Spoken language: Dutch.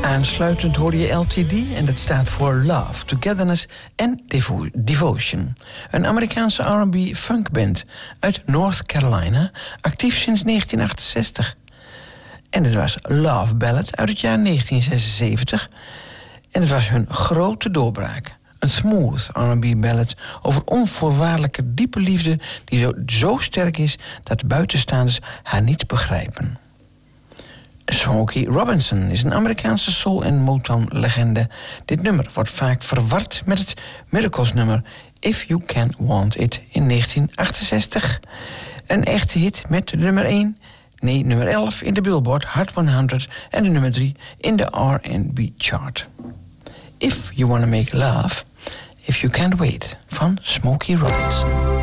Aansluitend hoorde je LTD en dat staat voor Love, Togetherness en Devotion. Een Amerikaanse R&B funkband uit North Carolina, actief sinds 1968. En het was Love Ballad uit het jaar 1976. En het was hun grote doorbraak. Een smooth R&B ballad over onvoorwaardelijke diepe liefde die zo sterk is dat buitenstaanders haar niet begrijpen. Smokey Robinson is een Amerikaanse soul- en Motown-legende. Dit nummer wordt vaak verward met het Miracles-nummer If You Can Want It in 1968. Een echte hit met de nummer 11 in de Billboard Hot 100 en de nummer 3 in de R&B chart. If You Wanna Make Love, If You Can't Wait van Smokey Robinson.